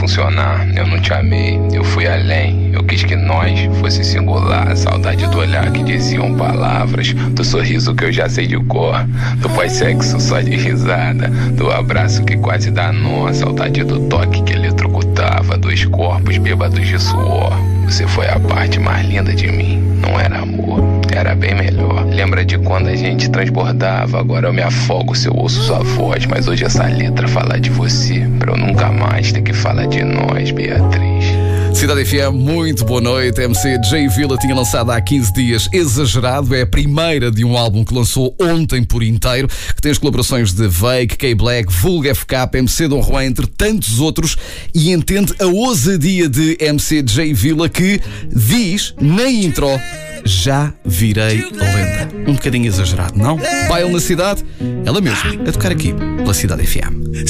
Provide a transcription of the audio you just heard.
funcionar. Eu não te amei, eu fui além. Eu quis que nós fosse singular. Saudade do olhar que diziam palavras, do sorriso que eu já sei de cor, do pós-sexo só de risada, do abraço que quase danou. Saudade do toque que eletrocutava, dos corpos bêbados de suor. Você foi a parte mais linda de mim. Não era amor, era bem melhor. Lembra de quando a gente transbordava? Agora eu me afogo se eu ouço sua voz. Mas hoje essa letra fala de você, pra eu nunca mais ter que falar de nós, Beatriz. Cidade FM, muito boa noite. MC Jay Villa tinha lançado há 15 dias Exagerado. É a primeira de um álbum que lançou ontem por inteiro, que tem as colaborações de Vake, K-Black, Vulga FK, MC Dom Juan, entre tantos outros, e entende a ousadia de MC Jay Villa, que diz na intro: já virei lenda. Um bocadinho exagerado, não? Baile na cidade, ela mesma, a tocar aqui pela Cidade FM.